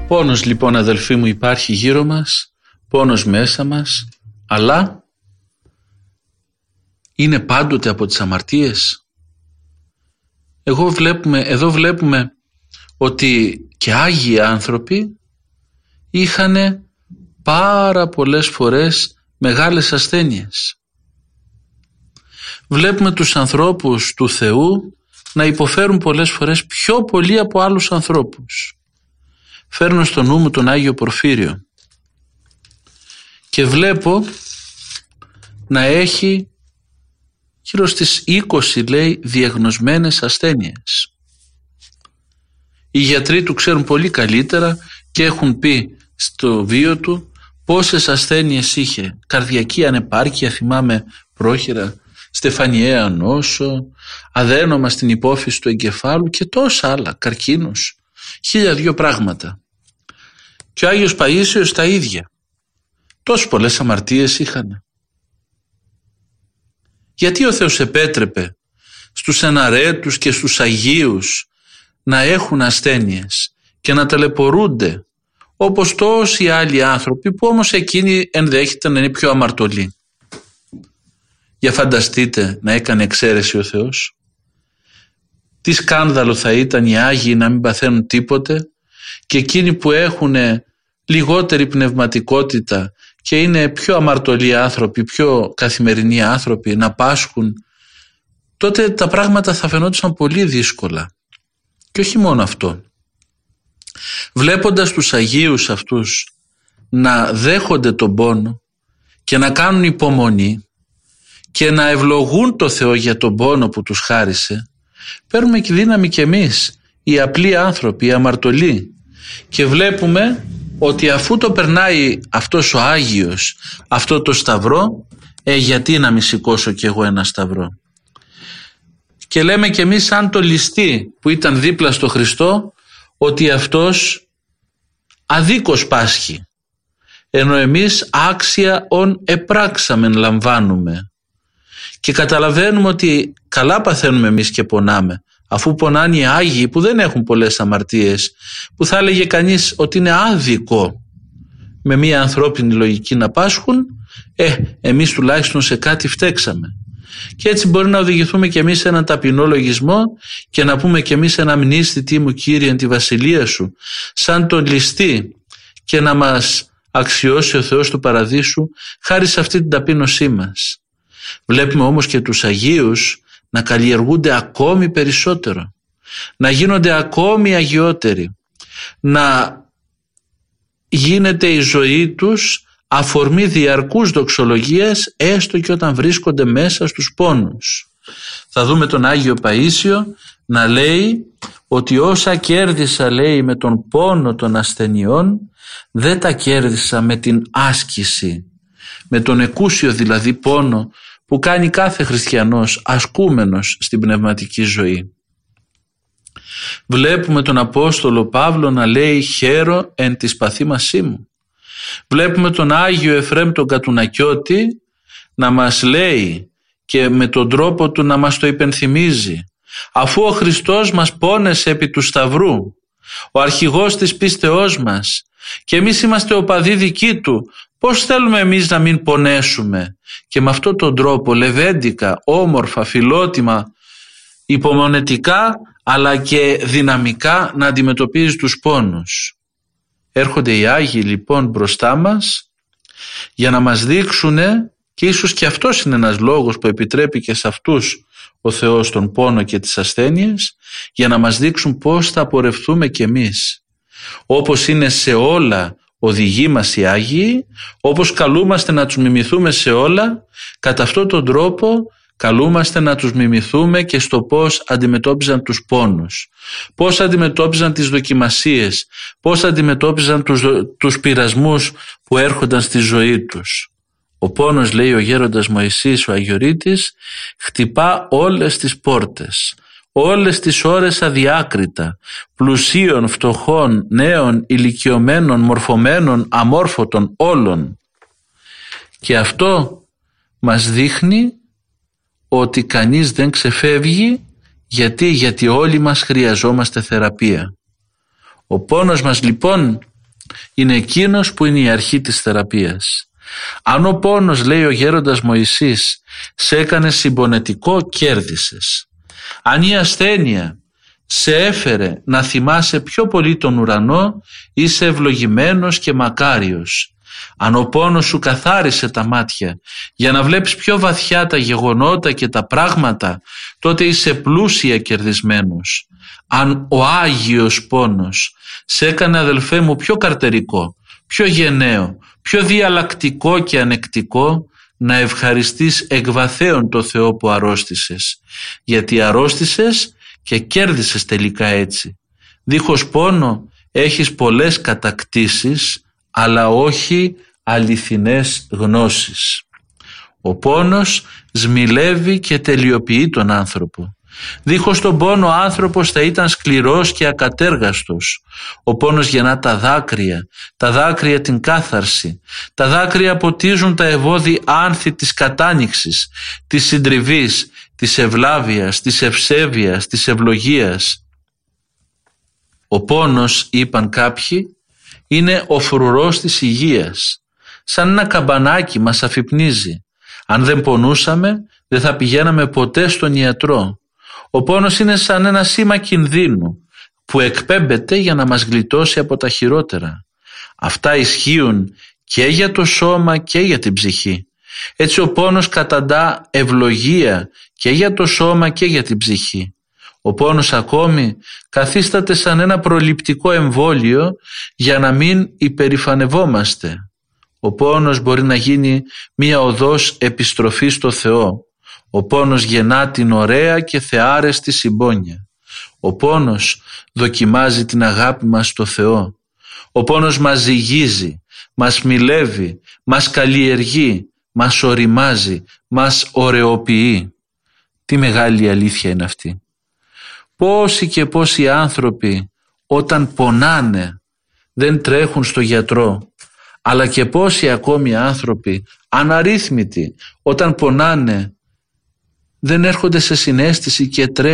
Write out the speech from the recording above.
Πόνος λοιπόν, αδελφοί μου, υπάρχει γύρω μας, πόνος μέσα μας, αλλά είναι πάντοτε από τις αμαρτίες. Εδώ βλέπουμε ότι και άγιοι άνθρωποι είχαν πάρα πολλές φορές μεγάλες ασθένειες. Βλέπουμε τους ανθρώπους του Θεού να υποφέρουν πολλές φορές πιο πολύ από άλλους ανθρώπους. Φέρνω στο νου μου τον Άγιο Πορφύριο και βλέπω να έχει γύρω στις 20, λέει, διαγνωσμένες ασθένειες. Οι γιατροί του ξέρουν πολύ καλύτερα και έχουν πει στο βίο του πόσες ασθένειες είχε. Καρδιακή ανεπάρκεια, θυμάμαι πρόχειρα, στεφανιαία νόσο, αδένομα στην υπόφυση του εγκεφάλου και τόσα άλλα, καρκίνους, 1002 πράγματα. Και ο Άγιος Παΐσιος τα ίδια. Τόσες πολλές αμαρτίες είχαν. Γιατί ο Θεός επέτρεπε στους εναρέτους και στους Αγίους να έχουν ασθένειες και να ταλαιπωρούνται όπως τόσοι άλλοι άνθρωποι που όμως εκείνοι ενδέχεται να είναι πιο αμαρτωλοί. Για φανταστείτε να έκανε εξαίρεση ο Θεός. Τι σκάνδαλο θα ήταν οι Άγιοι να μην παθαίνουν τίποτε και εκείνοι που έχουν λιγότερη πνευματικότητα και είναι πιο αμαρτωλοί άνθρωποι, πιο καθημερινοί άνθρωποι να πάσχουν, τότε τα πράγματα θα φαινόντουσαν πολύ δύσκολα. Και όχι μόνο αυτό. Βλέποντας τους Αγίους αυτούς να δέχονται τον πόνο και να κάνουν υπομονή και να ευλογούν το Θεό για τον πόνο που τους χάρισε, παίρνουμε και δύναμη κι εμείς, οι απλοί άνθρωποι, οι αμαρτωλοί, και βλέπουμε ότι αφού το περνάει αυτός ο Άγιος αυτό το σταυρό, γιατί να μη σηκώσω κι εγώ ένα σταυρό. Και λέμε κι εμείς σαν το ληστή που ήταν δίπλα στο Χριστό, ότι αυτός αδίκως πάσχει, ενώ εμείς άξια ον επράξαμεν λαμβάνουμε. Και καταλαβαίνουμε ότι καλά παθαίνουμε εμείς και πονάμε, αφού πονάνε οι Άγιοι που δεν έχουν πολλές αμαρτίες, που θα έλεγε κανείς ότι είναι άδικο με μία ανθρώπινη λογική να πάσχουν, εμείς τουλάχιστον σε κάτι φταίξαμε. Και έτσι μπορεί να οδηγηθούμε και εμείς σε έναν ταπεινό λογισμό και να πούμε και εμείς ένα μνήστητή μου Κύριε εν τη βασιλεία σου, σαν τον ληστή, και να μας αξιώσει ο Θεός του παραδείσου χάρη σε αυτή την ταπείνωσή μας. Βλέπουμε όμως και τους Αγίους να καλλιεργούνται ακόμη περισσότερο, να γίνονται ακόμη αγιότεροι, να γίνεται η ζωή τους αφορμή διαρκούς δοξολογίας, έστω και όταν βρίσκονται μέσα στους πόνους. Θα δούμε τον Άγιο Παΐσιο να λέει ότι όσα κέρδισα, λέει, με τον πόνο των ασθενειών, δεν τα κέρδισα με την άσκηση, με τον εκούσιο δηλαδή πόνο που κάνει κάθε χριστιανός ασκούμενος στην πνευματική ζωή. Βλέπουμε τον Απόστολο Παύλο να λέει «Χαίρο εν της παθήμασή μου». Βλέπουμε τον Άγιο Εφραίμ τον Κατουνακιώτη να μας λέει και με τον τρόπο του να μας το υπενθυμίζει, αφού ο Χριστός μας πόνεσε επί του Σταυρού, ο αρχηγός της πίστεώς μας, και εμείς είμαστε οπαδοί δικοί του, πώς θέλουμε εμείς να μην πονέσουμε? Και με αυτόν τον τρόπο λεβέντικα, όμορφα, φιλότιμα, υπομονετικά αλλά και δυναμικά να αντιμετωπίζει τους πόνους. Έρχονται οι Άγιοι λοιπόν μπροστά μας για να μας δείξουν, και ίσως και αυτός είναι ένας λόγος που επιτρέπει και σε αυτούς ο Θεός τον πόνο και τις ασθένειες, για να μας δείξουν πώς θα πορευτούμε κι εμείς. Όπως είναι σε όλα οδηγοί μας οι Άγιοι, όπως καλούμαστε να τους μιμηθούμε σε όλα, κατά αυτόν τον τρόπο καλούμαστε να τους μιμηθούμε και στο πώς αντιμετώπιζαν τους πόνους, πώς αντιμετώπιζαν τις δοκιμασίες, πώς αντιμετώπιζαν τους πειρασμούς που έρχονταν στη ζωή τους. Ο πόνος, λέει ο γέροντας Μωυσής ο Αγιορείτης, χτυπά όλες τις πόρτες, όλες τις ώρες αδιάκριτα, πλουσίων, φτωχών, νέων, ηλικιωμένων, μορφωμένων, αμόρφωτων, όλων. Και αυτό μας δείχνει ότι κανείς δεν ξεφεύγει. Γιατί όλοι μας χρειαζόμαστε θεραπεία. Ο πόνος μας λοιπόν Είναι εκείνος που είναι η αρχή της θεραπείας. Αν ο πόνος, λέει ο γέροντας Μωυσής, σε έκανε συμπονετικό, κέρδισες. Αν η ασθένεια σε έφερε να θυμάσαι πιο πολύ τον ουρανό, είσαι ευλογημένος και μακάριος. Αν ο πόνος σου καθάρισε τα μάτια για να βλέπεις πιο βαθιά τα γεγονότα και τα πράγματα, τότε είσαι πλούσια κερδισμένος. Αν ο Άγιος πόνος σε έκανε, αδελφέ μου, πιο καρτερικό, πιο γενναίο, πιο διαλλακτικό και ανεκτικό, να ευχαριστείς εκ βαθέων το Θεό που αρρώστησες, γιατί αρρώστησες και κέρδισες τελικά έτσι. Δίχως πόνο έχεις πολλές κατακτήσεις, αλλά όχι αληθινές γνώσεις. Ο πόνος σμιλεύει και τελειοποιεί τον άνθρωπο. Δίχως τον πόνο ο άνθρωπος θα ήταν σκληρός και ακατέργαστος. Ο πόνος γεννά τα δάκρυα την κάθαρση. Τα δάκρυα ποτίζουν τα ευώδη άνθη της κατάνοιξης, της συντριβής, της ευλάβειας, της ευσέβειας, της ευλογίας. Ο πόνος, είπαν κάποιοι, είναι ο φρουρός της υγείας. Σαν ένα καμπανάκι μας αφυπνίζει. Αν δεν πονούσαμε, δεν θα πηγαίναμε ποτέ στον ιατρό. Ο πόνος είναι σαν ένα σήμα κινδύνου που εκπέμπεται για να μας γλιτώσει από τα χειρότερα. Αυτά ισχύουν και για το σώμα και για την ψυχή. Έτσι ο πόνος καταντά ευλογία και για το σώμα και για την ψυχή. Ο πόνος ακόμη καθίσταται σαν ένα προληπτικό εμβόλιο για να μην υπερηφανευόμαστε. Ο πόνος μπορεί να γίνει μία οδός επιστροφής στο Θεό. Ο πόνος γεννά την ωραία και θεάρεστη συμπόνια. Ο πόνος δοκιμάζει την αγάπη μας στο Θεό. Ο πόνος μας ζυγίζει, μας μιλεύει, μας καλλιεργεί, μας οριμάζει, μας ωρεοποιεί. Τι μεγάλη αλήθεια είναι αυτή. Πόσοι και πόσοι άνθρωποι όταν πονάνε δεν τρέχουν στο γιατρό, αλλά και πόσοι ακόμη άνθρωποι αναρρύθμιτοι όταν πονάνε δεν έρχονται σε συναίσθηση και τρέχουν